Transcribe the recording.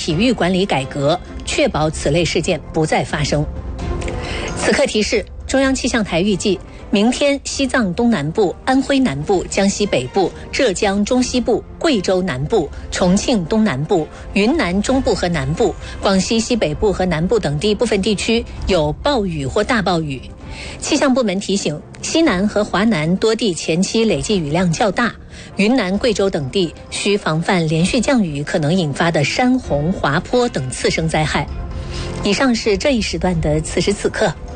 体育管理改革，确保此类事件不再发生。此刻提示：中央气象台预计，明天西藏东南部、安徽南部、江西北部、浙江中西部、贵州南部、重庆东南部、云南中部和南部、广西西北部和南部等地部分地区有暴雨或大暴雨。气象部门提醒，西南和华南多地前期累计雨量较大，云南、贵州等地需防范连续降雨可能引发的山洪、滑坡等次生灾害。以上是这一时段的此时此刻。